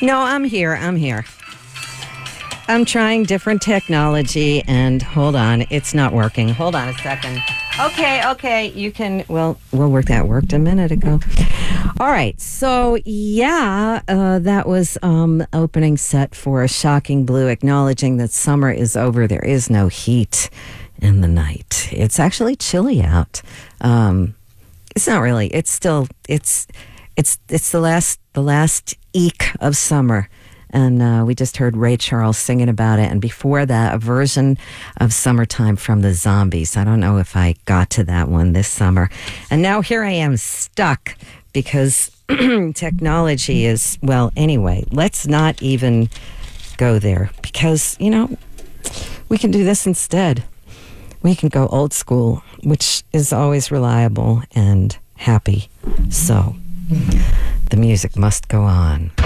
No, I'm here. I'm trying different technology, and hold on, it's not working. Hold on a second. Okay, you can, we'll work that. Worked a minute ago. All right, so that was opening set for Shocking Blue, acknowledging that summer is over. There is no heat in the night. It's actually chilly out. It's not really. It's still, it's the last eek of summer. And we just heard Ray Charles singing about it. And before that, a version of Summertime from the Zombies. I don't know if I got to that one this summer. And now here I am stuck because technology is, well, anyway, let's not even go there because, we can do this instead. We can go old school, which is always reliable and happy. So the music must go on.